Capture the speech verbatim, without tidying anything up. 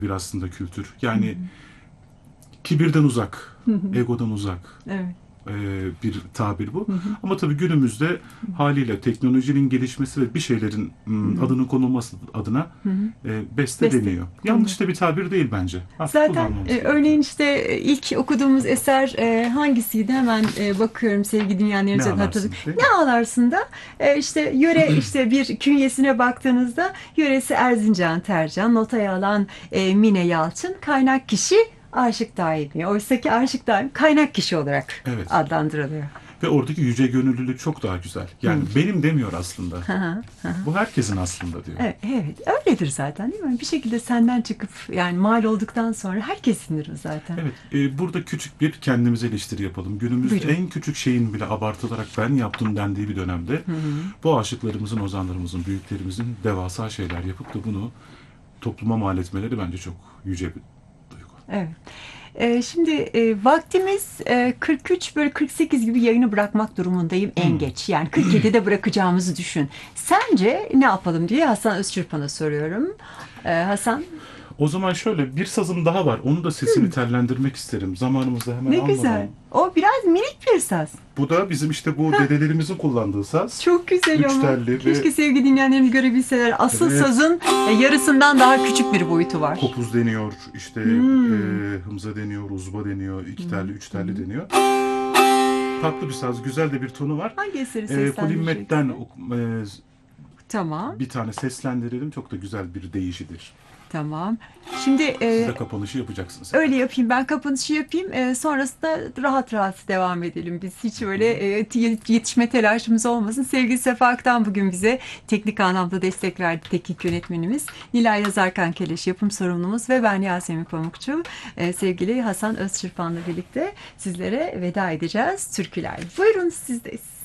bir aslında kültür. Yani kibirden uzak, egodan uzak Evet. e, bir tabir bu. Hı hı. Ama tabii günümüzde haliyle teknolojinin gelişmesi ve bir şeylerin Hı m, hı. adının konulması adına Hı hı. e, beste Beste. deniyor. Hı hı. Yanlış da bir tabir değil bence. Hafif Zaten kullanmamız e, gerekiyor. örneğin işte e, ilk okuduğumuz eser e, hangisiydi? Hemen e, bakıyorum sevgili Ne dinleyenlerimize hatırladık. ağlarsın değil Ne mi? ağlarsın da e, işte yöre işte bir künyesine baktığınızda yöresi Erzincan Tercan, notaya alan e, Mine Yalçın, kaynak kişi Aşık Daimi. Oysa ki Aşık Daimi kaynak kişi olarak Evet. adlandırılıyor. Ve oradaki yüce gönüllülük çok daha güzel. Yani Hı. benim demiyor aslında. Hı hı, hı hı. Bu herkesin aslında diyor. Evet, evet, öyledir zaten değil mi? Bir şekilde senden çıkıp yani mal olduktan sonra herkesindir o zaten. Evet, e, burada küçük bir kendimize eleştiri yapalım. Günümüzde Buyurun. en küçük şeyin bile abartılarak ben yaptım dendiği bir dönemde Hı hı. bu aşıklarımızın, ozanlarımızın, büyüklerimizin devasa şeyler yapıp da bunu topluma mal etmeleri bence çok yüce bir duygu. Evet. Ee, şimdi e, vaktimiz e, kırk üç böyle kırk sekiz gibi yayını bırakmak durumundayım en Hmm. geç. Yani kırk yedide bırakacağımızı düşün. Sence ne yapalım diye Hasan Özçırpan'a soruyorum. Ee, Hasan, O zaman şöyle bir sazım daha var. Onu da sesini tellendirmek isterim. Zamanımızı hemen ne almadan. güzel. O biraz minik bir saz. Bu da bizim işte bu dedelerimizin kullandığı saz. Çok güzel Üç ama. telli ve Keşke sevgili dinleyenlerimiz görebilseler. Asıl evet, sazın e, yarısından daha küçük bir boyutu var. kopuz deniyor, işte e, Hmm. hımza deniyor, uzba deniyor, iki Hmm. telli, üç telli Hmm. deniyor. Tatlı bir saz, güzel de bir tonu var. Hangi eseri E, Colin Mett'ten seslendireceksin? e, Tamam. bir tane seslendirelim. Çok da güzel bir deyişidir. Tamam. Şimdi Siz e, de kapanışı yapacaksınız öyle herhalde. yapayım, ben kapanışı yapayım. Ee, sonrasında rahat rahat devam edelim. Biz hiç öyle e, yetişme telaşımız olmasın. Sevgili Sefa Aktan bugün bize teknik anlamda destek verdi, teknik yönetmenimiz. Nilay Yazarkan Keleş yapım sorumlumuz ve ben Yasemin Pamukçu. Ee, sevgili Hasan Özçırpan'la birlikte sizlere veda edeceğiz türküler. Buyurun, sizdeyiz.